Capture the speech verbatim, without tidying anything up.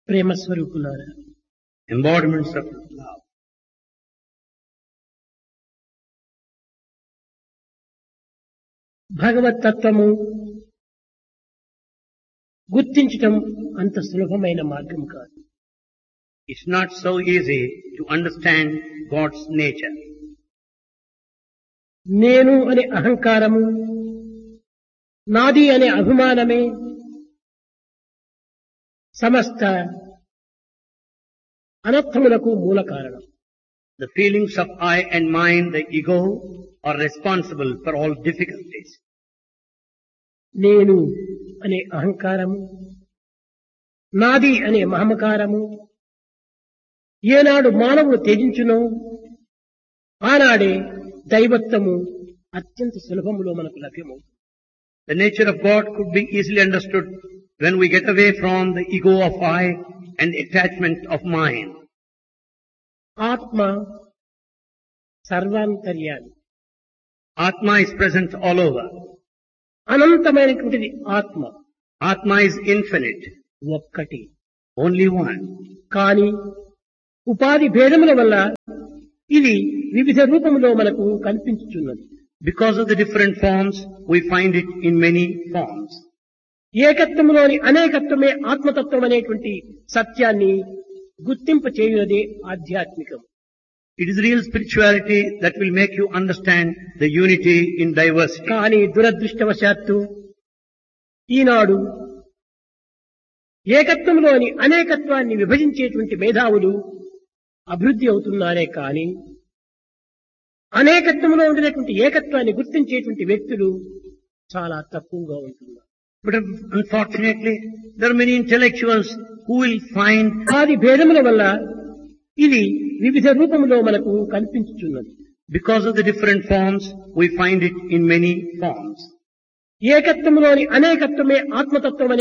ప్రేమ స్వరూపులారా, embodiments of love. భగవత్ తత్వము గుర్తించటం అంత సులభమైన మార్గం కాదు. It's not so easy to understand God's nature. నేను అనే అహంకారము, నాది అనే అభిమానమే సమస్త అనర్థములకు మూల కారణం. The feelings of I and mine, the ego, are responsible for all difficulties. నేను అనే అహంకారము, నాది అనే మమకారము ఏనాడు మానవుడు త్యజించునో ఆనాడే దైవత్వము అత్యంత సులభములో మనకు లభ్యమవుతుంది. The nature of God could be easily understood when we get away from the ego of I and the attachment of mine. ఆత్మ సర్వాంతర్యామి. Atma is present all over. అనంతమైనటువంటిది ఆత్మ. Atma is infinite, ఒక్కటి. only one. కానీ ఉపాధి భేదముల వల్ల ఇది వివిధ రూపములో మనకు కనిపించుచున్నది. Because of the different forms, we find it in many forms. ఏకత్వములోని అనేకత్వమే ఆత్మతత్వం అనేటువంటి సత్యాన్ని గుర్తింప చేయునదే ఆధ్యాత్మికం. It is real spirituality that will make you understand the unity in diversity. కానీ దురదృష్టవశాత్తు ఈనాడు ఏకత్వంలోని అనేకత్వాన్ని విభజించేటువంటి మేధావులు అభివృద్ధి అవుతున్నారే కానీ అనేకత్వంలో ఉండేటువంటి ఏకత్వాన్ని గుర్తించేటువంటి వ్యక్తులు చాలా తక్కువగా ఉంటున్నారు. But unfortunately, there are many intellectuals who will find ఆది భేదముల వల్ల ఇది వివిధ రూపములో మనకు కనిపించుచున్నది. because of the different forms, we find it in many forms. ఏకత్వములోని అనేకత్వమే ఆత్మతత్వం